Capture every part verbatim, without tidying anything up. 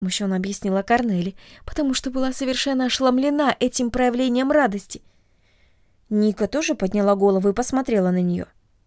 — смущенно объяснила Корнели, потому что была совершенно ошеломлена этим проявлением радости. Ника тоже подняла голову и посмотрела на нее.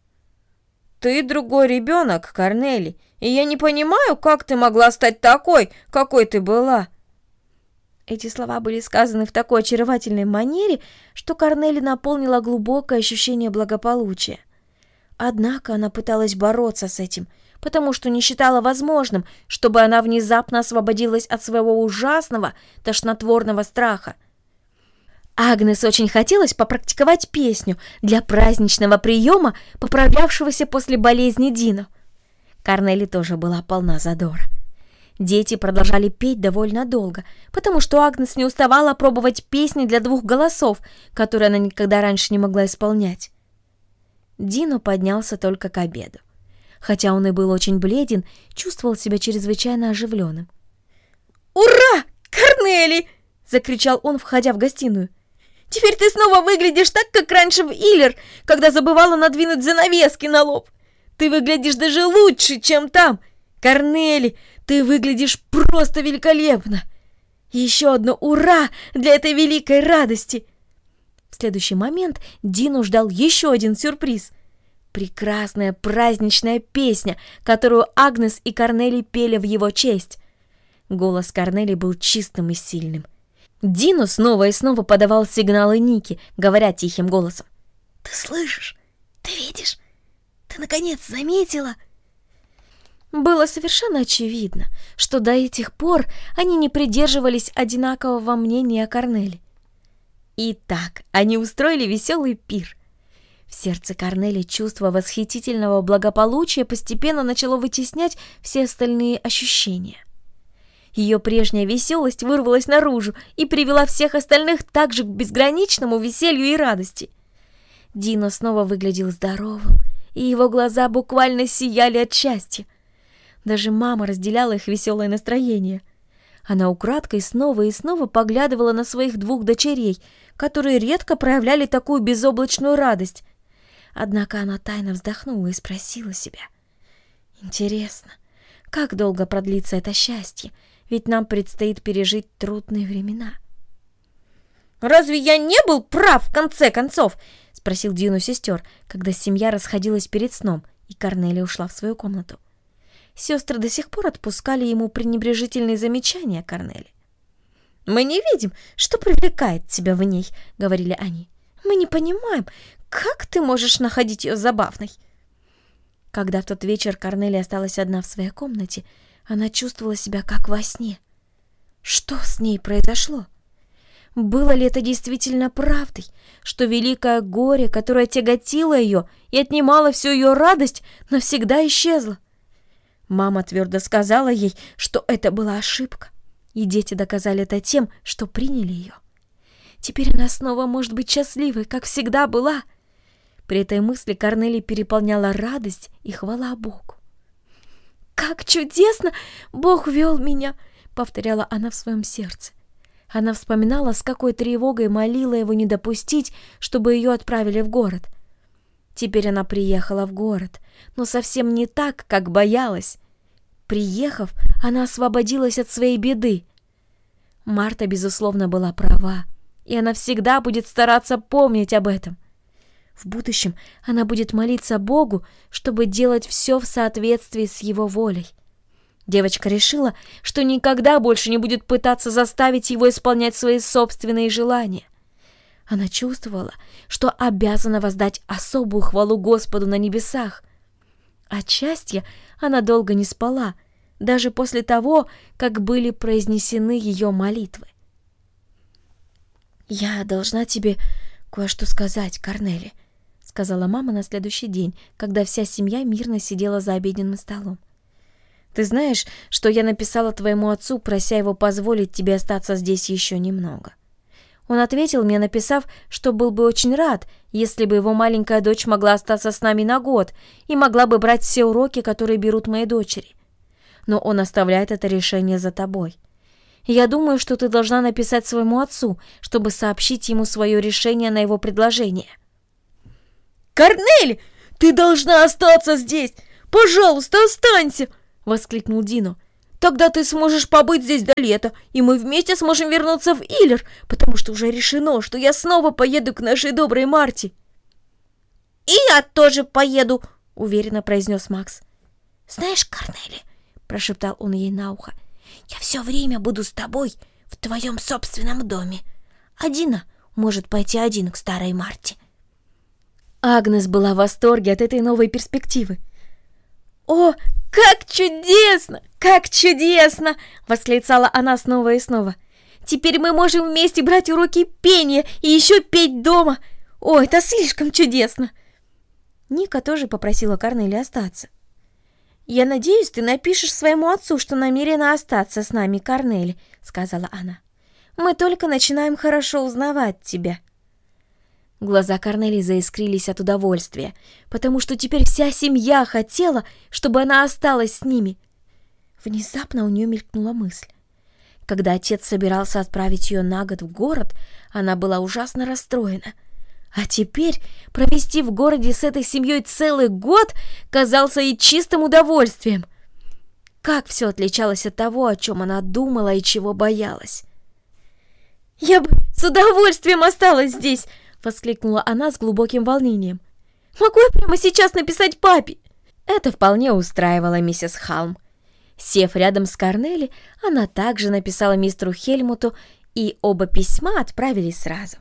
«Ты другой ребенок, Корнели, и я не понимаю, как ты могла стать такой, какой ты была». Эти слова были сказаны в такой очаровательной манере, что Корнели наполнила глубокое ощущение благополучия. Однако она пыталась бороться с этим, потому что не считала возможным, чтобы она внезапно освободилась от своего ужасного, тошнотворного страха. Агнес очень хотелось попрактиковать песню для праздничного приема, поправлявшегося после болезни Дино. Корнели тоже была полна задора. Дети продолжали петь довольно долго, потому что Агнес не уставала пробовать песни для двух голосов, которые она никогда раньше не могла исполнять. Дино поднялся только к обеду. Хотя он и был очень бледен, чувствовал себя чрезвычайно оживленным. «Ура, Корнели!» — закричал он, входя в гостиную. «Теперь ты снова выглядишь так, как раньше в Иллер, когда забывала надвинуть занавески на лоб. Ты выглядишь даже лучше, чем там. Корнели, ты выглядишь просто великолепно. Еще одно ура для этой великой радости!» В следующий момент Дино ждал еще один сюрприз. Прекрасная праздничная песня, которую Агнес и Корнели пели в его честь. Голос Корнели был чистым и сильным. Дино снова и снова подавал сигналы Нике, говоря тихим голосом. «Ты слышишь? Ты видишь? Ты наконец заметила?» Было совершенно очевидно, что до этих пор они не придерживались одинакового мнения о Корнели. Итак, они устроили веселый пир. В сердце Корнели чувство восхитительного благополучия постепенно начало вытеснять все остальные ощущения. Ее прежняя веселость вырвалась наружу и привела всех остальных также к безграничному веселью и радости. Дино снова выглядел здоровым, и его глаза буквально сияли от счастья. Даже мама разделяла их веселое настроение. Она украдкой снова и снова поглядывала на своих двух дочерей, которые редко проявляли такую безоблачную радость. Однако она тайно вздохнула и спросила себя: «Интересно, как долго продлится это счастье? Ведь нам предстоит пережить трудные времена». «Разве я не был прав в конце концов?» — спросил Дино сестер, когда семья расходилась перед сном, и Корнели ушла в свою комнату. Сестры до сих пор отпускали ему пренебрежительные замечания о Корнели. «Мы не видим, что привлекает тебя в ней», — говорили они. «Мы не понимаем, как ты можешь находить ее забавной». Когда в тот вечер Корнели осталась одна в своей комнате, она чувствовала себя как во сне. Что с ней произошло? Было ли это действительно правдой, что великое горе, которое тяготило ее и отнимало всю ее радость, навсегда исчезло? Мама твердо сказала ей, что это была ошибка, и дети доказали это тем, что приняли ее. Теперь она снова может быть счастливой, как всегда была. При этой мысли Корнели переполняла радость и хвала Богу. «Как чудесно Бог вел меня!» — повторяла она в своем сердце. Она вспоминала, с какой тревогой молила его не допустить, чтобы ее отправили в город. Теперь она приехала в город, но совсем не так, как боялась. Приехав, она освободилась от своей беды. Марта, безусловно, была права, и она всегда будет стараться помнить об этом. В будущем она будет молиться Богу, чтобы делать все в соответствии с Его волей. Девочка решила, что никогда больше не будет пытаться заставить его исполнять свои собственные желания. Она чувствовала, что обязана воздать особую хвалу Господу на небесах. От счастья она долго не спала, даже после того, как были произнесены ее молитвы. «Я должна тебе кое-что сказать, Корнели», — сказала мама на следующий день, когда вся семья мирно сидела за обеденным столом. «Ты знаешь, что я написала твоему отцу, прося его позволить тебе остаться здесь еще немного?» Он ответил мне, написав, что был бы очень рад, если бы его маленькая дочь могла остаться с нами на год и могла бы брать все уроки, которые берут мои дочери. Но он оставляет это решение за тобой. Я думаю, что ты должна написать своему отцу, чтобы сообщить ему свое решение на его предложение». «Корнели, ты должна остаться здесь! Пожалуйста, останься!» — воскликнул Дино. Тогда ты сможешь побыть здесь до лета, и мы вместе сможем вернуться в Иллер, потому что уже решено, что я снова поеду к нашей доброй Марти». «И я тоже поеду», — уверенно произнес Макс. «Знаешь, Корнели», — прошептал он ей на ухо, — «я все время буду с тобой в твоем собственном доме. А Дина может пойти один к старой Марти». Агнес была в восторге от этой новой перспективы. «О, как чудесно! Как чудесно!» — восклицала она снова и снова. «Теперь мы можем вместе брать уроки пения и еще петь дома. О, это слишком чудесно!» Ника тоже попросила Корнели остаться. «Я надеюсь, ты напишешь своему отцу, что намерена остаться с нами, Корнели», — сказала она. «Мы только начинаем хорошо узнавать тебя». Глаза Корнели заискрились от удовольствия, потому что теперь вся семья хотела, чтобы она осталась с ними. Внезапно у нее мелькнула мысль. Когда отец собирался отправить ее на год в город, она была ужасно расстроена. А теперь провести в городе с этой семьей целый год казался ей чистым удовольствием. Как все отличалось от того, о чем она думала и чего боялась. «Я бы с удовольствием осталась здесь!» — воскликнула она с глубоким волнением. «Могу я прямо сейчас написать папе?» Это вполне устраивало миссис Халм. Сев рядом с Корнели, она также написала мистеру Хельмуту, и оба письма отправились сразу.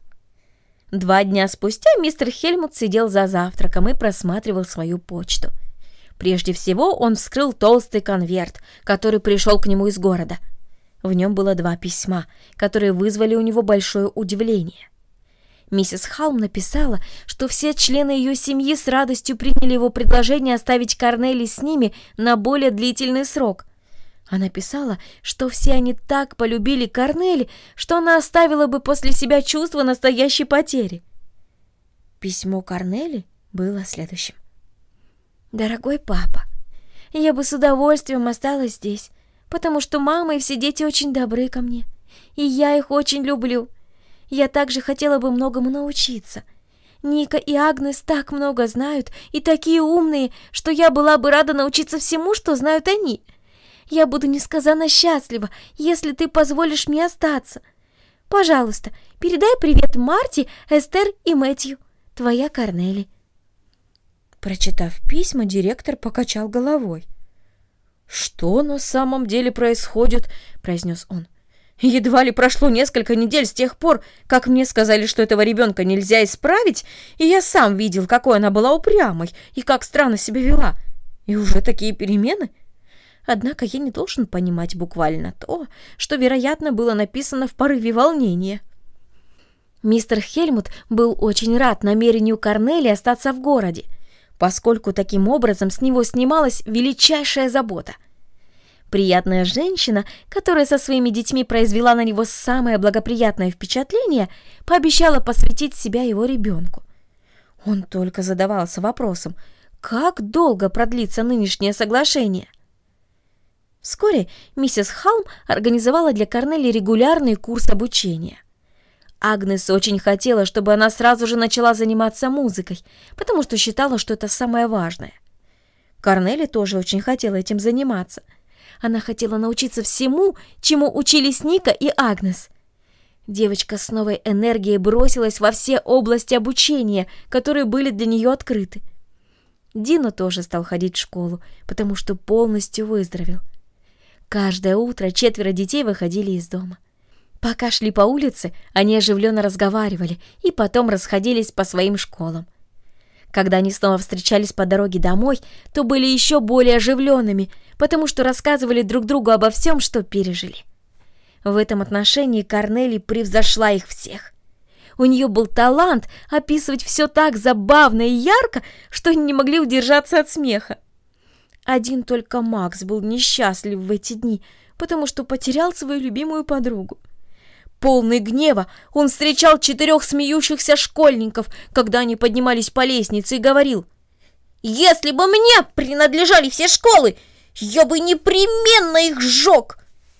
Два дня спустя мистер Хельмут сидел за завтраком и просматривал свою почту. Прежде всего он вскрыл толстый конверт, который пришел к нему из города. В нем было два письма, которые вызвали у него большое удивление. Миссис Халм написала, что все члены ее семьи с радостью приняли его предложение оставить Корнели с ними на более длительный срок. Она писала, что все они так полюбили Корнели, что она оставила бы после себя чувство настоящей потери. Письмо Корнели было следующим. «Дорогой папа, я бы с удовольствием осталась здесь, потому что мама и все дети очень добры ко мне, и я их очень люблю. Я также хотела бы многому научиться. Ника и Агнес так много знают и такие умные, что я была бы рада научиться всему, что знают они. Я буду несказанно счастлива, если ты позволишь мне остаться. Пожалуйста, передай привет Марти, Эстер и Мэтью. Твоя Корнели». Прочитав письма, директор покачал головой. «Что на самом деле происходит?» — произнес он. «Едва ли прошло несколько недель с тех пор, как мне сказали, что этого ребенка нельзя исправить, и я сам видел, какой она была упрямой и как странно себя вела. И уже такие перемены? Однако я не должен понимать буквально то, что, вероятно, было написано в порыве волнения». Мистер Хельмут был очень рад намерению Корнели остаться в городе, поскольку таким образом с него снималась величайшая забота. Приятная женщина, которая со своими детьми произвела на него самое благоприятное впечатление, пообещала посвятить себя его ребенку. Он только задавался вопросом, как долго продлится нынешнее соглашение. Вскоре миссис Халм организовала для Корнели регулярный курс обучения. Агнес очень хотела, чтобы она сразу же начала заниматься музыкой, потому что считала, что это самое важное. Корнели тоже очень хотела этим заниматься. Она хотела научиться всему, чему учились Ника и Агнес. Девочка с новой энергией бросилась во все области обучения, которые были для нее открыты. Дино тоже стал ходить в школу, потому что полностью выздоровел. Каждое утро четверо детей выходили из дома. Пока шли по улице, они оживленно разговаривали и потом расходились по своим школам. Когда они снова встречались по дороге домой, то были еще более оживленными, потому что рассказывали друг другу обо всем, что пережили. В этом отношении Корнели превзошла их всех. У нее был талант описывать все так забавно и ярко, что они не могли удержаться от смеха. Один только Макс был несчастлив в эти дни, потому что потерял свою любимую подругу. Полный гнева, он встречал четырех смеющихся школьников, когда они поднимались по лестнице, и говорил: «Если бы мне принадлежали все школы, я бы непременно их сжег!»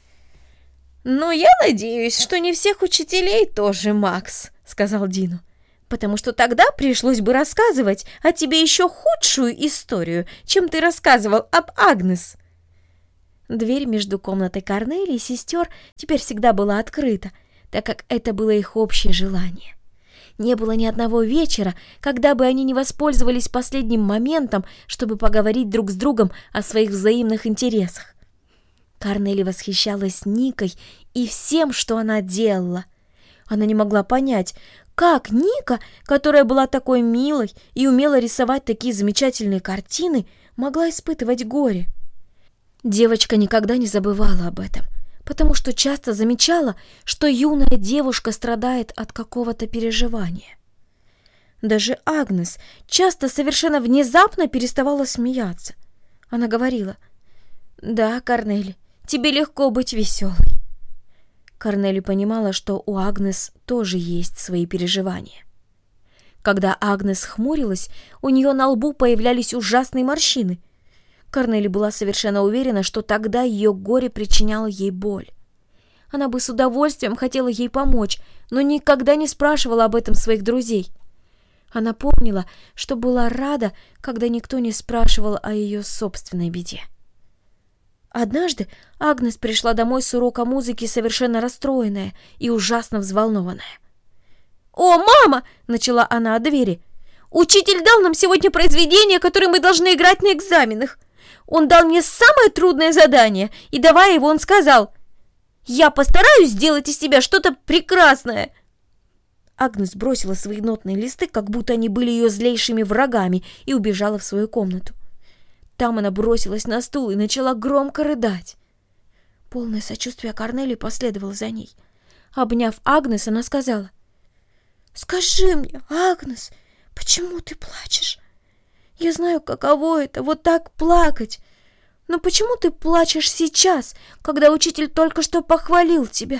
«Но я надеюсь, что не всех учителей тоже, Макс», — сказал Дино, «потому что тогда пришлось бы рассказывать о тебе еще худшую историю, чем ты рассказывал об Агнес». Дверь между комнатой Корнелии и сестер теперь всегда была открыта, так как это было их общее желание. Не было ни одного вечера, когда бы они не воспользовались последним моментом, чтобы поговорить друг с другом о своих взаимных интересах. Корнелия восхищалась Никой и всем, что она делала. Она не могла понять, как Ника, которая была такой милой и умела рисовать такие замечательные картины, могла испытывать горе. Девочка никогда не забывала об этом, потому что часто замечала, что юная девушка страдает от какого-то переживания. Даже Агнес часто совершенно внезапно переставала смеяться. Она говорила: «Да, Корнели, тебе легко быть веселой». Корнели понимала, что у Агнес тоже есть свои переживания. Когда Агнес хмурилась, у нее на лбу появлялись ужасные морщины. Корнели была совершенно уверена, что тогда ее горе причиняло ей боль. Она бы с удовольствием хотела ей помочь, но никогда не спрашивала об этом своих друзей. Она помнила, что была рада, когда никто не спрашивал о ее собственной беде. Однажды Агнес пришла домой с урока музыки совершенно расстроенная и ужасно взволнованная. «О, мама!» — начала она от двери. «Учитель дал нам сегодня произведение, которое мы должны играть на экзаменах. Он дал мне самое трудное задание, и давая его, он сказал: «Я постараюсь сделать из тебя что-то прекрасное». Агнес бросила свои нотные листы, как будто они были ее злейшими врагами, и убежала в свою комнату. Там она бросилась на стул и начала громко рыдать. Полное сочувствие Корнелии последовало за ней. Обняв Агнес, она сказала: «Скажи мне, Агнес, почему ты плачешь? Я знаю, каково это, вот так плакать. Но почему ты плачешь сейчас, когда учитель только что похвалил тебя?»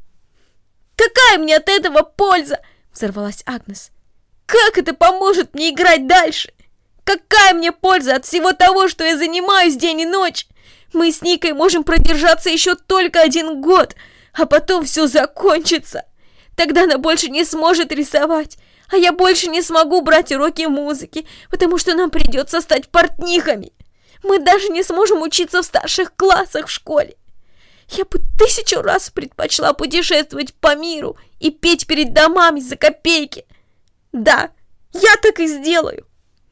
«Какая мне от этого польза?» — взорвалась Агнес. «Как это поможет мне играть дальше? Какая мне польза от всего того, что я занимаюсь день и ночь? Мы с Никой можем продержаться еще только один год, а потом все закончится. Тогда она больше не сможет рисовать, а я больше не смогу брать уроки музыки, потому что нам придется стать портнихами. Мы даже не сможем учиться в старших классах в школе. Я бы тысячу раз предпочла путешествовать по миру и петь перед домами за копейки. Да, я так и сделаю».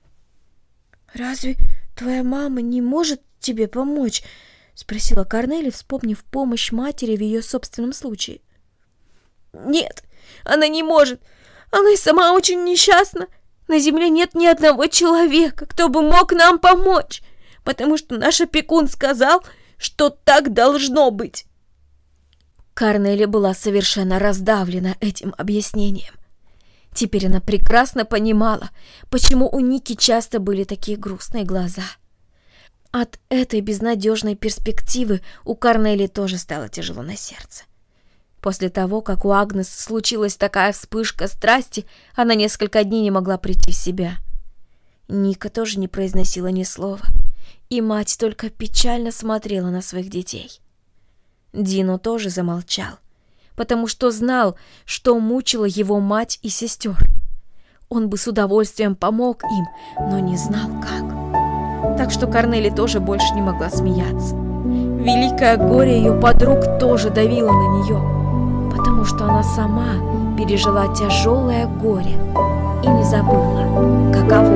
«Разве твоя мама не может тебе помочь?» — спросила Корнелия, вспомнив помощь матери в ее собственном случае. «Нет, она не может. Она и сама очень несчастна. На земле нет ни одного человека, кто бы мог нам помочь, потому что наш опекун сказал, что так должно быть». Корнелия была совершенно раздавлена этим объяснением. Теперь она прекрасно понимала, почему у Ники часто были такие грустные глаза. От этой безнадежной перспективы у Корнелии тоже стало тяжело на сердце. После того, как у Агнес случилась такая вспышка страсти, она несколько дней не могла прийти в себя. Ника тоже не произносила ни слова, и мать только печально смотрела на своих детей. Дино тоже замолчал, потому что знал, что мучила его мать и сестер. Он бы с удовольствием помог им, но не знал как. Так что Корнелия тоже больше не могла смеяться. Великое горе ее подруг тоже давило на нее, потому что она сама пережила тяжелое горе и не забыла, каково